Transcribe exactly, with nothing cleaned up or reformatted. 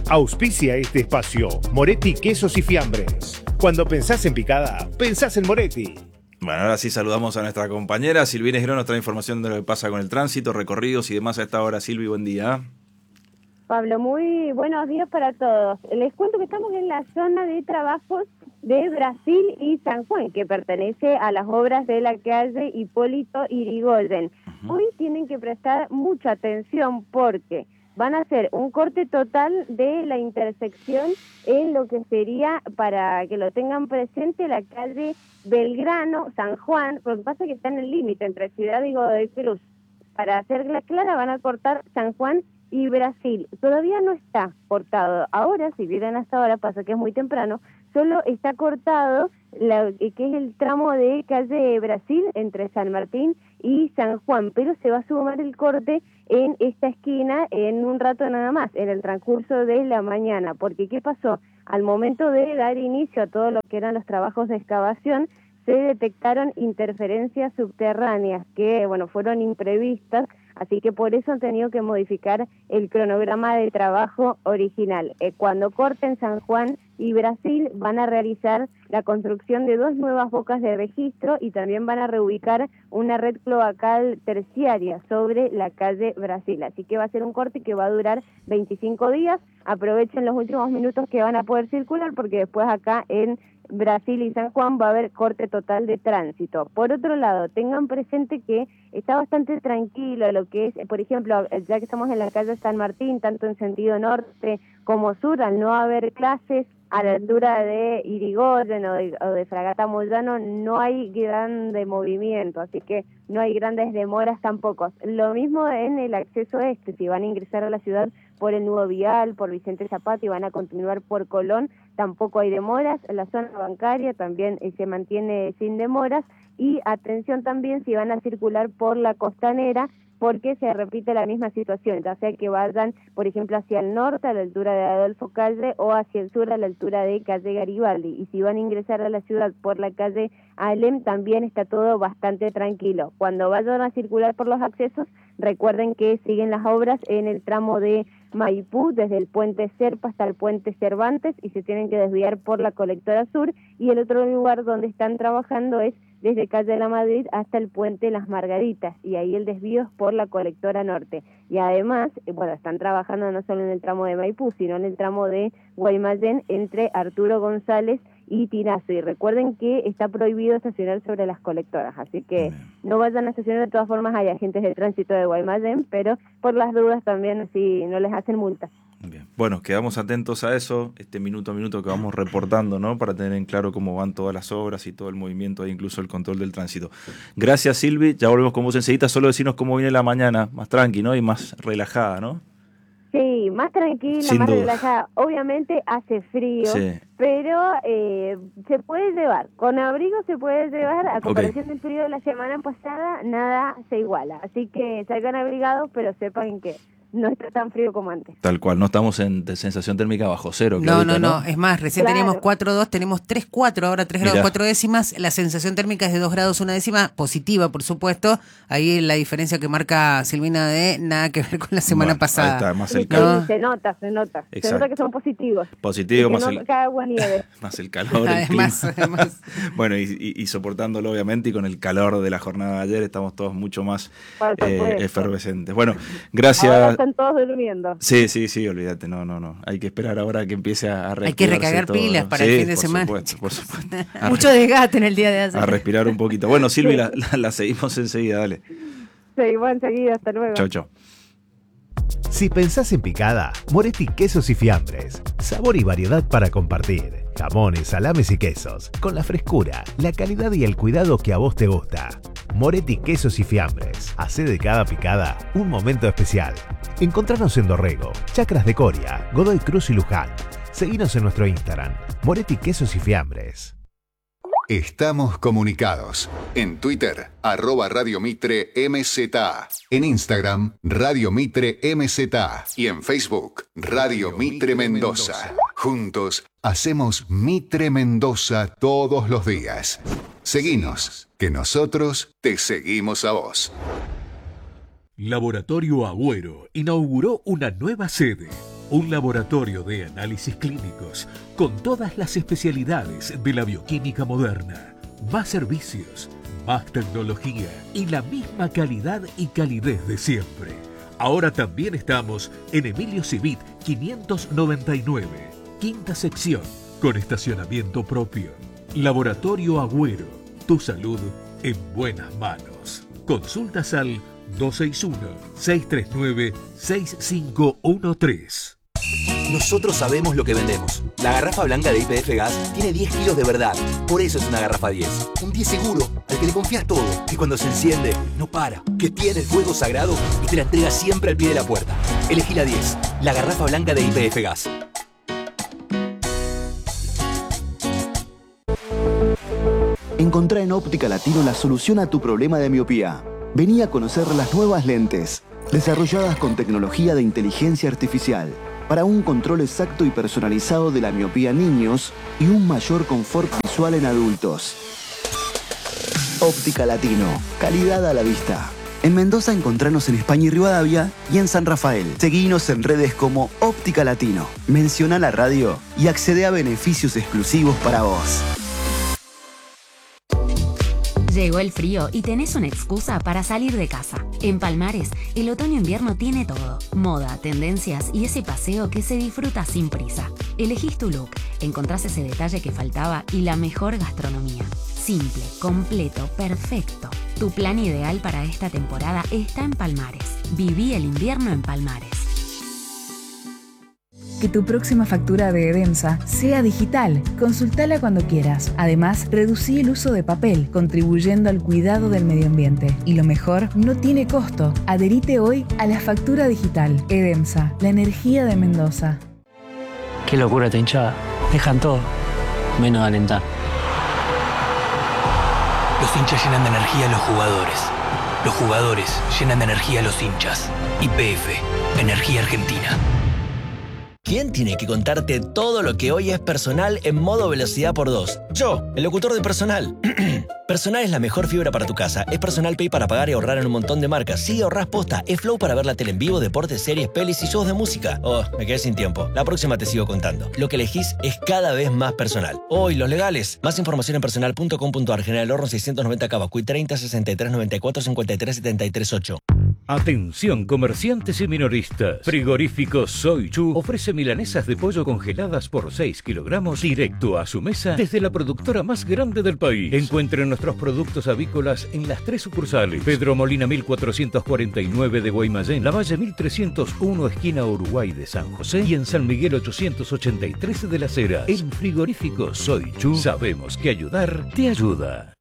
Auspicia este espacio Moretti Quesos y Fiambres. Cuando pensás en picada, pensás en Moretti. Bueno, ahora sí saludamos a nuestra compañera Silvina Girón, nos trae información de lo que pasa con el tránsito, recorridos y demás a esta hora. Silvi, buen día. Pablo, muy buenos días para todos. Les cuento que estamos en la zona de trabajos de Brasil y San Juan, que pertenece a las obras de la calle Hipólito Yrigoyen. Uh-huh. Hoy tienen que prestar mucha atención porque van a hacer un corte total de la intersección en lo que sería, para que lo tengan presente, la calle Belgrano, San Juan, porque pasa que está en el límite entre Ciudad y Godoy Cruz. Para hacerla clara van a cortar San Juan y Brasil. Todavía no está cortado. Ahora, si vienen hasta ahora, pasa que es muy temprano, solo está cortado la, que es el tramo de calle Brasil entre San Martín y San Juan, pero se va a sumar el corte en esta esquina en un rato nada más, en el transcurso de la mañana, porque ¿qué pasó? Al momento de dar inicio a todo lo que eran los trabajos de excavación, se detectaron interferencias subterráneas que, bueno, fueron imprevistas, así que por eso han tenido que modificar el cronograma de trabajo original. Eh, cuando corten San Juan y Brasil van a realizar la construcción de dos nuevas bocas de registro y también van a reubicar una red cloacal terciaria sobre la calle Brasil. Así que va a ser un corte que va a durar veinticinco días. Aprovechen los últimos minutos que van a poder circular porque después acá en Brasil y San Juan va a haber corte total de tránsito. Por otro lado, tengan presente que está bastante tranquilo lo que es, por ejemplo, ya que estamos en la calle San Martín, tanto en sentido norte como sur, al no haber clases a la altura de Yrigoyen o de, o de Fragata Moyano, no hay gran de movimiento, así que no hay grandes demoras tampoco. Lo mismo en el acceso este, si van a ingresar a la ciudad por el nudo vial, por Vicente Zapata y van a continuar por Colón, tampoco hay demoras. La zona bancaria también eh, se mantiene sin demoras. Y atención también si van a circular por la costanera, porque se repite la misma situación, ya sea que vayan, por ejemplo, hacia el norte, a la altura de Adolfo Calle, o hacia el sur, a la altura de calle Garibaldi. Y si van a ingresar a la ciudad por la calle Alem, también está todo bastante tranquilo. Cuando vayan a circular por los accesos, recuerden que siguen las obras en el tramo de Maipú, desde el puente Serpa hasta el puente Cervantes, y se tienen que desviar por la colectora sur, y el otro lugar donde están trabajando es desde calle de la Madrid hasta el puente Las Margaritas, y ahí el desvío es por la colectora norte. Y además, bueno, están trabajando no solo en el tramo de Maipú, sino en el tramo de Guaymallén entre Arturo González y Tirazo. Y recuerden que está prohibido estacionar sobre las colectoras, así que no vayan a estacionar. De todas formas hay agentes de tránsito de Guaymallén, pero por las dudas también así no les hacen multas. Bien. Bueno, quedamos atentos a eso, este minuto a minuto que vamos reportando, ¿no? Para tener en claro cómo van todas las obras y todo el movimiento, e incluso el control del tránsito. Gracias, Silvi. Ya volvemos con vos enseguida. Solo decirnos cómo viene la mañana, más tranqui, ¿no? Y más relajada, ¿no? Sí, más tranquila, Sin más duda. relajada. Obviamente hace frío, sí, pero eh, se puede llevar. Con abrigo se puede llevar. A comparación okay. del frío de la semana pasada, nada se iguala. Así que salgan abrigados, pero sepan que no está tan frío como antes. Tal cual, no estamos en sensación térmica bajo cero. No, no, no, no, es más, recién claro. teníamos cuatro dos, tenemos tres cuatro, ahora tres grados cuatro décimas, la sensación térmica es de dos grados una décima, positiva por supuesto, ahí la diferencia que marca Silvina de nada que ver con la semana bueno, pasada. Ahí está, más el calor. Sí, se nota, se nota, Exacto. se nota que son positivos. Positivo, más, no el, agua, nieve. más el calor, el además, además. Bueno, y, y, y soportándolo obviamente, y con el calor de la jornada de ayer estamos todos mucho más eh, efervescentes. Bueno, gracias. Ahora están todos durmiendo. Sí, sí, sí, olvídate, no, no, no. Hay que esperar ahora que empiece a respirar. Hay que recargar todo. pilas para sí, el fin de por semana. Supuesto, por supuesto. Mucho re- desgaste en el día de ayer. A respirar un poquito. Bueno, Silvi, la, la, la seguimos enseguida, dale. Seguimos enseguida, hasta luego. Chau, chau. Si pensás en picada, Moretti Quesos y Fiambres. Sabor y variedad para compartir. Jamones, salames y quesos. Con la frescura, la calidad y el cuidado que a vos te gusta. Moretti Quesos y Fiambres. Hacé de cada picada un momento especial. Encontranos en Dorrego, Chacras de Coria, Godoy Cruz y Luján. Seguinos en nuestro Instagram, Moretti Quesos y Fiambres. Estamos comunicados. En Twitter, arroba Radio Mitre M Z A. En Instagram, Radio Mitre M Z A. Y en Facebook, Radio Mitre Mendoza. Juntos, hacemos Mitre Mendoza todos los días. Seguinos, que nosotros te seguimos a vos. Laboratorio Agüero inauguró una nueva sede. Un laboratorio de análisis clínicos con todas las especialidades de la bioquímica moderna. Más servicios, más tecnología y la misma calidad y calidez de siempre. Ahora también estamos en Emilio Civit quinientos noventa y nueve, quinta sección, con estacionamiento propio. Laboratorio Agüero, tu salud en buenas manos. Consultas al dos seis uno, seis tres nueve, seis cinco uno tres. Nosotros sabemos lo que vendemos. La garrafa blanca de Y P F Gas tiene diez kilos de verdad. Por eso es una garrafa diez. Un diez seguro, al que le confías todo. Que cuando se enciende, no para. Que tiene el fuego sagrado y te la entrega siempre al pie de la puerta. Elegí la diez. La garrafa blanca de Y P F Gas. Encontrá en Óptica Latino la solución a tu problema de miopía. Vení a conocer las nuevas lentes, desarrolladas con tecnología de inteligencia artificial, para un control exacto y personalizado de la miopía en niños y un mayor confort visual en adultos. Óptica Latino, calidad a la vista. En Mendoza encontranos en España y Rivadavia y en San Rafael. Seguinos en redes como Óptica Latino. Menciona la radio y accede a beneficios exclusivos para vos. Llegó el frío y tenés una excusa para salir de casa. En Palmares, el otoño-invierno tiene todo. Moda, tendencias y ese paseo que se disfruta sin prisa. Elegís tu look, encontrás ese detalle que faltaba y la mejor gastronomía. Simple, completo, perfecto. Tu plan ideal para esta temporada está en Palmares. Viví el invierno en Palmares. Que tu próxima factura de Edemsa sea digital. Consultala cuando quieras. Además, reducí el uso de papel, contribuyendo al cuidado del medio ambiente. Y lo mejor, no tiene costo. Adherite hoy a la factura digital. Edemsa, la energía de Mendoza. Qué locura esta hinchada. Dejan todo, menos alentar. Los hinchas llenan de energía a los jugadores. Los jugadores llenan de energía a los hinchas. Y P F, Energía Argentina. ¿Quién tiene que contarte todo lo que hoy es Personal en modo velocidad por dos? Yo, el locutor de Personal. Personal es la mejor fibra para tu casa. Es Personal Pay para pagar y ahorrar en un montón de marcas. Sí, ahorrás posta. Es Flow para ver la tele en vivo, deportes, series, pelis y shows de música. Oh, me quedé sin tiempo. La próxima te sigo contando. Lo que elegís es cada vez más personal. Oh, y los legales. Más información en personal punto com punto ar. General Horno seiscientos noventa Cavacuy treinta, sesenta y tres, noventa y cuatro, cincuenta y tres, setenta y tres, ocho. Atención comerciantes y minoristas. Frigorífico Soy Chu ofrece milanesas de pollo congeladas por seis kilogramos directo a su mesa desde la productora más grande del país. Encuentren nuestros productos avícolas en las tres sucursales. Pedro Molina mil cuatrocientos cuarenta y nueve de Guaymallén, La Valle mil trescientos uno esquina Uruguay de San José y en San Miguel ochocientos ochenta y tres de Las Heras. En Frigorífico Soy Chu sabemos que ayudar te ayuda.